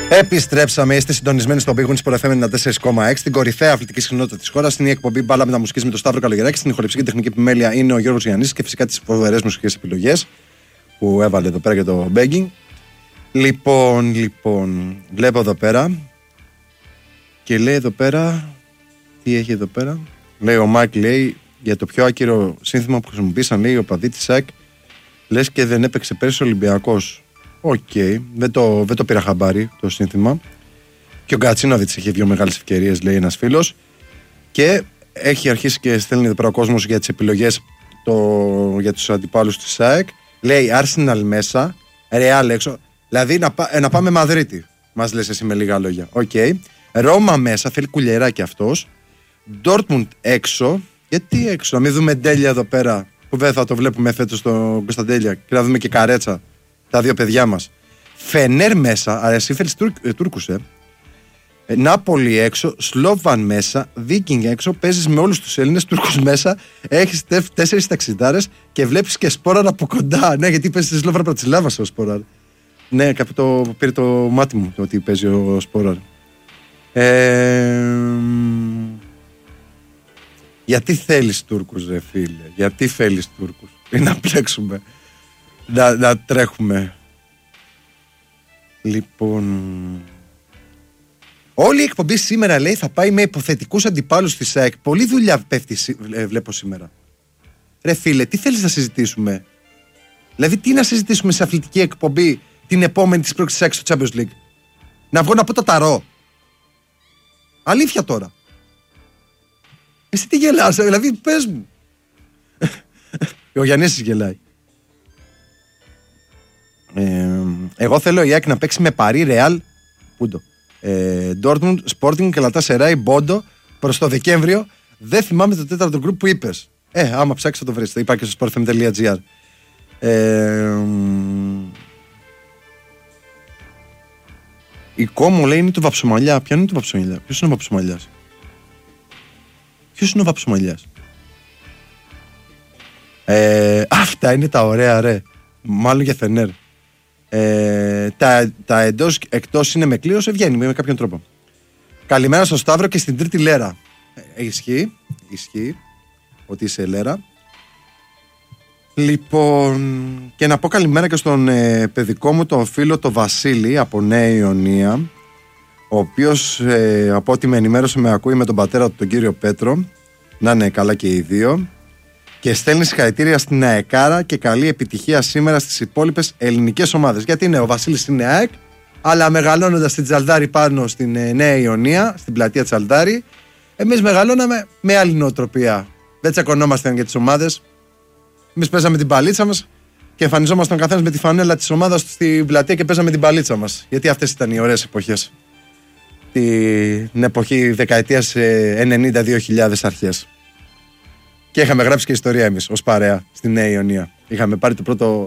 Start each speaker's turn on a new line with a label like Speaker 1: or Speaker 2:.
Speaker 1: Επιστρέψαμε, είστε συντονισμένοι στο Big Win Sport FM 94,6, την κορυφαία αθλητική συχνότητα της χώρας. Είναι η εκπομπή Μπάλα Μεταμουσικής με τον Σταύρο Καλογεράκη. Στην ηχοληψική τεχνική επιμέλεια είναι ο Γιώργος Γιαννής και φυσικά τις φοβερές μουσικές επιλογές που έβαλε εδώ πέρα για το begging. Λοιπόν, βλέπω εδώ πέρα και λέει εδώ πέρα, τι έχει εδώ πέρα. Λέει ο Μάικ, λέει για το πιο άκυρο σύνθημα που χρησιμοποίησαν, λέει ο παδί της ΑΕΚ, λες και δεν έπαιξε πέρσι ο Ολυμπιακός. Οκ, δεν το πήρα χαμπάρι το σύνθημα. Και ο Γκατσίνοβιτς είχε 2 μεγάλες ευκαιρίες, λέει ένας φίλος. Και έχει αρχίσει και στέλνει εδώ πέρα ο κόσμος για τις επιλογές για τους αντιπάλους της ΑΕΚ. Λέει Arsenal μέσα, Real έξω. Δηλαδή να πάμε Μαδρίτη, μας λες εσύ με λίγα λόγια. Οκ. Ρώμα μέσα, θέλει κουλιεράκι αυτός. Ντόρτμουντ έξω. Γιατί έξω, να μην δούμε Ντέλια εδώ πέρα, που δεν θα το βλέπουμε φέτος στον Κωνσταντέλια, και να δούμε και Καρέτσα, τα 2 παιδιά μας. Φενέρ μέσα, άρα εσύ θέλεις Τούρκους, Νάπολη έξω, Σλόβαν μέσα, Βίκινγκ έξω, παίζεις με όλους τους Έλληνες, Τούρκους μέσα, έχεις 4 ταξιδάρες και βλέπεις και Σπόραρ από κοντά. Ναι, γιατί παίζει στη Σλόβρα Πρατσιλάβα ο Σπόραρ. Ναι, κάποιο πήρε το μάτι μου το ότι παίζει ο Σπόραρ. Γιατί θέλεις Τούρκους, ρε φίλε, γιατί θέλεις Τούρκους? Ή να πλέξουμε, να τρέχουμε. Λοιπόν, όλη η εκπομπή σήμερα, λέει, θα πάει με υποθετικούς αντιπάλους της ΑΕΚ. Πολλή δουλειά πέφτει, βλέπω σήμερα. Ρε φίλε, τι θέλεις να συζητήσουμε? Δηλαδή, τι να συζητήσουμε σε αθλητική εκπομπή την επόμενη της πρόκλησης ΑΕΚ στο Champions League? Να βγω να πω το ταρό? Αλήθεια τώρα. Εσύ τι γελάς, δηλαδή πες μου. Ο Γιαννής γελάει. Εγώ θέλω η ΑΕΚ να παίξει με Παρί, Ρεάλ, Πούντο, Ντόρτμουντ, Sporting, Galatasaray, Μπόντο προς το Δεκέμβριο. Δεν θυμάμαι το 4ο γκρουπ που είπες. Άμα ψάξεις θα το βρεις. Το είπα και στο sportfm.gr. Η Κόμο, λέει, είναι του Βαψομαλιά. Ποια είναι του Βαψομαλιά? Ποιος είναι ο Βαψομαλιάς? Ποιος είναι ο Βαψομαλιάς? Αυτά είναι τα ωραία, ρε. Μάλλον για Φενέρ. Τα εντός εκτός είναι με κλήρωση, βγαίνει με κάποιον τρόπο. Καλημέρα στο Σταύρο και στην τρίτη λέρα. Ισχύει ότι είσαι λέρα. Λοιπόν, και να πω καλημέρα και στον παιδικό μου τον φίλο το Βασίλη από Νέα Ιωνία, ο οποίος από ό,τι με ενημέρωσε με ακούει με τον πατέρα του τον κύριο Πέτρο. Να είναι καλά και οι δύο. Και στέλνει συγχαρητήρια στην ΑΕΚάρα και καλή επιτυχία σήμερα στις υπόλοιπες ελληνικές ομάδες. Γιατί ναι, ο Βασίλης είναι ΑΕΚ, αλλά μεγαλώνοντας στην Τσαλδάρη πάνω στην Νέα Ιωνία, στην πλατεία Τσαλδάρη, εμείς μεγαλώναμε με άλλη νοοτροπία. Δεν τσακωνόμασταν για τις ομάδες. Εμείς παίζαμε την παλίτσα μας και εμφανιζόμασταν καθένας με τη φανέλα της ομάδας στην πλατεία και παίζαμε την παλίτσα μας. Γιατί αυτές ήταν οι ωραίες εποχές. Την εποχή δεκαετίας 90-2000 αρχές. Και είχαμε γράψει και ιστορία εμείς ως παρέα στη Νέα Ιωνία. Είχαμε πάρει το πρώτο